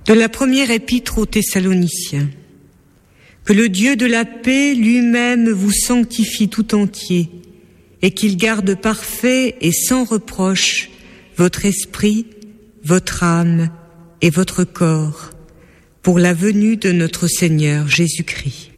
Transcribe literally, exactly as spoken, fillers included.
De la première épître aux Thessaloniciens. Que le Dieu de la paix lui-même vous sanctifie tout entier, et qu'il garde parfait et sans reproche votre esprit, votre âme et votre corps, pour la venue de notre Seigneur Jésus-Christ.